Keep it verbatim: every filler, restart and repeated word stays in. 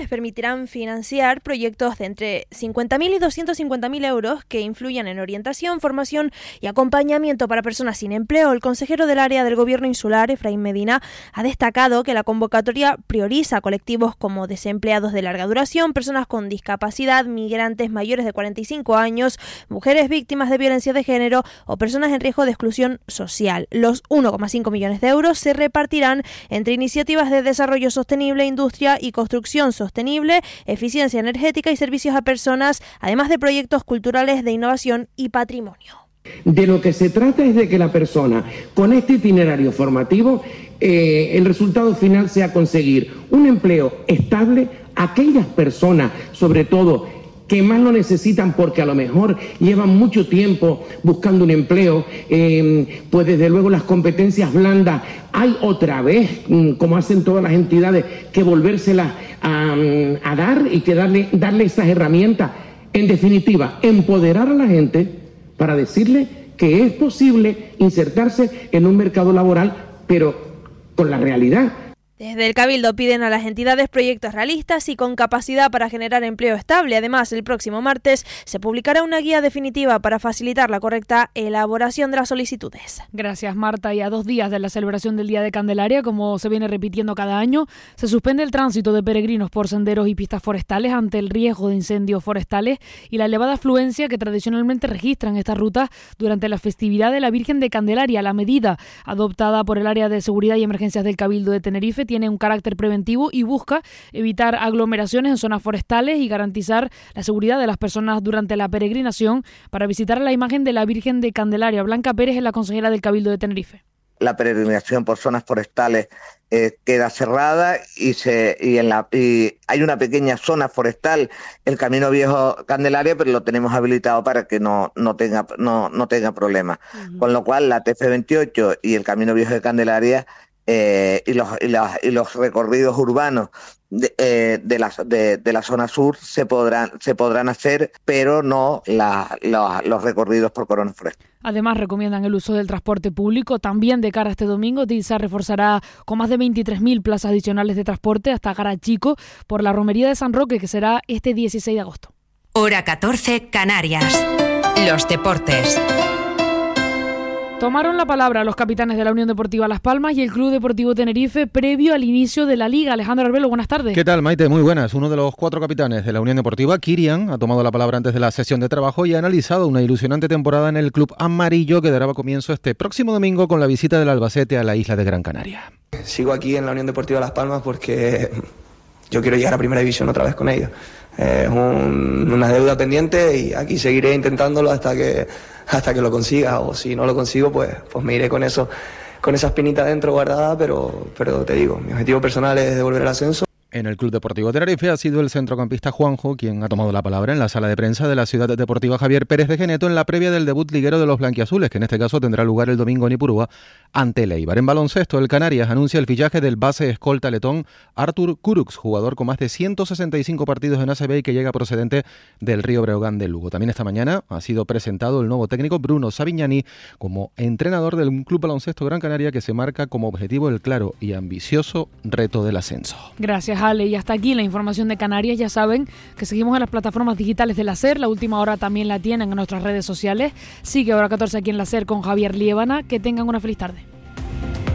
permitirán financiar proyectos de entre cincuenta mil y doscientos cincuenta mil euros que influyan en orientación, formación y acompañamiento para personas sin empleo. El consejero del área del Gobierno insular, Efraín Medina, ha destacado que la convocatoria prioriza colectivos como desempleados de larga duración, personas con discapacidad, migrantes mayores de cuarenta y cinco años, mujeres víctimas de violencia de género o personas en riesgo de exclusión social. Los uno coma cinco millones de euros se repartirán entre iniciativas de desarrollo sostenible, industria y construcción sostenible, sostenible, eficiencia energética y servicios a personas, además de proyectos culturales de innovación y patrimonio. De lo que se trata es de que la persona, con este itinerario formativo, eh, el resultado final sea conseguir un empleo estable a aquellas personas, sobre todo, que más lo necesitan porque a lo mejor llevan mucho tiempo buscando un empleo, eh, pues desde luego las competencias blandas hay otra vez, como hacen todas las entidades, que volvérselas a, a dar y que darle, darle esas herramientas. En definitiva, empoderar a la gente para decirle que es posible insertarse en un mercado laboral, pero con la realidad. Desde el Cabildo piden a las entidades proyectos realistas y con capacidad para generar empleo estable. Además, el próximo martes se publicará una guía definitiva para facilitar la correcta elaboración de las solicitudes. Gracias, Marta. Y a dos días de la celebración del Día de Candelaria, como se viene repitiendo cada año, se suspende el tránsito de peregrinos por senderos y pistas forestales ante el riesgo de incendios forestales y la elevada afluencia que tradicionalmente registran estas rutas durante la festividad de la Virgen de Candelaria. La medida adoptada por el Área de Seguridad y Emergencias del Cabildo de Tenerife tiene un carácter preventivo y busca evitar aglomeraciones en zonas forestales y garantizar la seguridad de las personas durante la peregrinación para visitar la imagen de la Virgen de Candelaria. Blanca Pérez es la consejera del Cabildo de Tenerife. La peregrinación por zonas forestales eh, queda cerrada y, se, y, en la, y hay una pequeña zona forestal, el Camino Viejo Candelaria, pero lo tenemos habilitado para que no, no tenga no, no tenga problemas. Uh-huh. Con lo cual la T F veintiocho y el Camino Viejo de Candelaria Eh, y, los, y, los, y los recorridos urbanos de, eh, de, la, de, de la zona sur se podrán, se podrán hacer, pero no la, la, los recorridos por Corona Forestal. Además, recomiendan el uso del transporte público. También de cara a este domingo, TISA reforzará con más de veintitrés mil plazas adicionales de transporte hasta Garachico por la romería de San Roque, que será este dieciséis de agosto. Hora catorce, Canarias. Los deportes. Tomaron la palabra los capitanes de la Unión Deportiva Las Palmas y el Club Deportivo Tenerife previo al inicio de la Liga. Alejandro Arbelo, buenas tardes. ¿Qué tal, Maite? Muy buenas. Uno de los cuatro capitanes de la Unión Deportiva, Kirian, ha tomado la palabra antes de la sesión de trabajo y ha analizado una ilusionante temporada en el club amarillo que dará comienzo este próximo domingo con la visita del Albacete a la isla de Gran Canaria. Sigo aquí en la Unión Deportiva Las Palmas porque yo quiero llegar a Primera División otra vez con ellos. Es un, una deuda pendiente y aquí seguiré intentándolo hasta que hasta que lo consiga, o si no lo consigo, pues, pues me iré con eso, con esa espinita dentro guardada, pero, pero te digo, mi objetivo personal es devolver el ascenso. En el Club Deportivo Tenerife ha sido el centrocampista Juanjo quien ha tomado la palabra en la sala de prensa de la Ciudad Deportiva Javier Pérez de Geneto en la previa del debut liguero de los blanquiazules, que en este caso tendrá lugar el domingo en Ipurúa ante el Eibar. En baloncesto, el Canarias anuncia el fichaje del base escolta letón Artur Kurucs, jugador con más de ciento sesenta y cinco partidos en A C B y que llega procedente del Río Breogán de Lugo. También esta mañana ha sido presentado el nuevo técnico Bruno Savignani como entrenador del Club Baloncesto Gran Canaria, que se marca como objetivo el claro y ambicioso reto del ascenso. Gracias, Ale. Y hasta aquí la información de Canarias. Ya saben que seguimos en las plataformas digitales de la SER. La última hora también la tienen en nuestras redes sociales. Sigue Hora catorce aquí en la SER con Javier Liébana. Que tengan una feliz tarde.